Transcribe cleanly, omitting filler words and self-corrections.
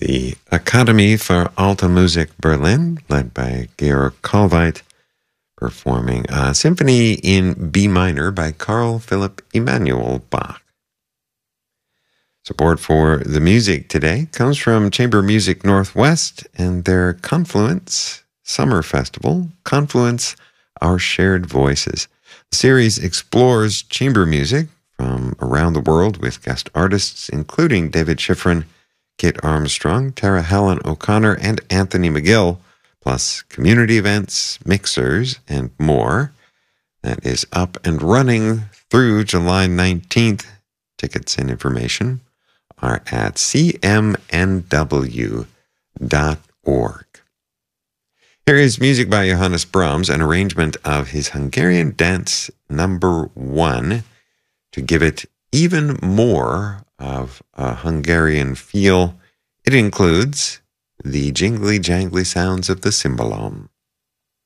The Akademie für Alte Musik Berlin, led by Georg Kallweit, performing a symphony in B minor by Carl Philipp Emanuel Bach. Support for the music today comes from Chamber Music Northwest and their Confluence Summer Festival, Confluence, Our Shared Voices. The series explores chamber music from around the world with guest artists including David Schifrin, Kit Armstrong, Tara Helen O'Connor, and Anthony McGill, plus community events, mixers, and more. That is up and running through July 19th. Tickets and information are at cmnw.org. Here is music by Johannes Brahms, an arrangement of his Hungarian Dance No. 1 to give it even more of a Hungarian feel. It includes the jingly-jangly sounds of the cymbalom.